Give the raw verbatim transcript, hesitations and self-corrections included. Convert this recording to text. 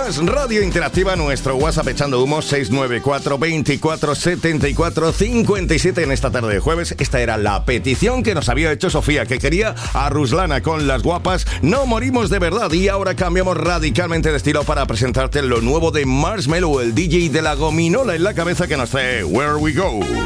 Esto es Radio Interactiva, nuestro WhatsApp echando humo seis nueve cuatro, veinticuatro, setenta y cuatro, cincuenta y siete en esta tarde de jueves. Esta era la petición que nos había hecho Sofía, que quería a Ruslana con Las Guapas. No morimos de verdad. Y ahora cambiamos radicalmente de estilo para presentarte lo nuevo de Marshmello, el D J de la gominola en la cabeza, que nos trae Where We Go.